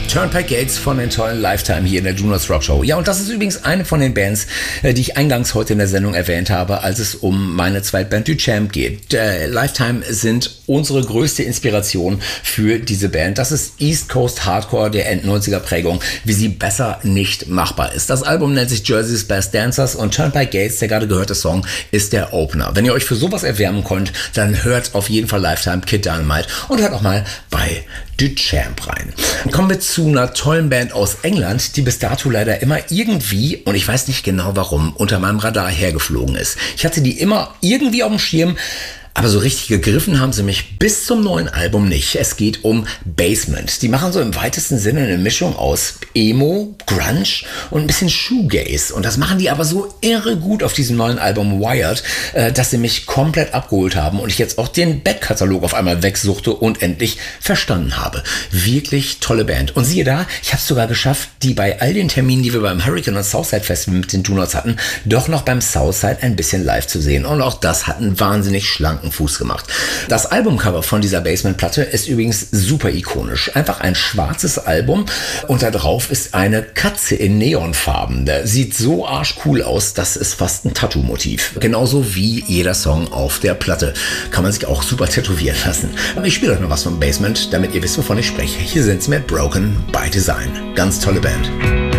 Turnpike Gates von den tollen Lifetime hier in der Do Not Rock Show. Ja, und das ist übrigens eine von den Bands, die ich eingangs heute in der Sendung erwähnt habe, als es um meine Zweitband Duchamp geht. Lifetime sind unsere größte Inspiration für diese Band. Das ist East Coast Hardcore der End-90er Prägung, wie sie besser nicht machbar ist. Das Album nennt sich Jersey's Best Dancers und Turnpike Gates, der gerade gehörte Song, ist der Opener. Wenn ihr euch für sowas erwärmen könnt, dann hört auf jeden Fall Lifetime Kid Dynamite und hört auch mal bei Duchamp rein. Kommen wir zu einer tollen Band aus England, die bis dato leider immer irgendwie, und ich weiß nicht genau warum, unter meinem Radar hergeflogen ist. Ich hatte die immer irgendwie auf dem Schirm, aber so richtig gegriffen haben sie mich bis zum neuen Album nicht. Es geht um Basement. Die machen so im weitesten Sinne eine Mischung aus Emo, Grunge und ein bisschen Shoegaze. Und das machen die aber so irre gut auf diesem neuen Album Wired, dass sie mich komplett abgeholt haben und ich jetzt auch den Backkatalog auf einmal wegsuchte und endlich verstanden habe. Wirklich tolle Band. Und siehe da, ich habe es sogar geschafft, die bei all den Terminen, die wir beim Hurricane und Southside Festival mit den Do-Nots hatten, doch noch beim Southside ein bisschen live zu sehen. Und auch das hat einen wahnsinnig schlanken Fuß gemacht. Das Albumcover von dieser Basement-Platte ist übrigens super ikonisch. Einfach ein schwarzes Album und da drauf ist eine Katze in Neonfarben. Der sieht so arschcool aus, das ist fast ein Tattoo-Motiv. Genauso wie jeder Song auf der Platte. Kann man sich auch super tätowieren lassen. Aber ich spiele euch noch was vom Basement, damit ihr wisst, wovon ich spreche. Hier sind sie mit Broken by Design. Ganz tolle Band.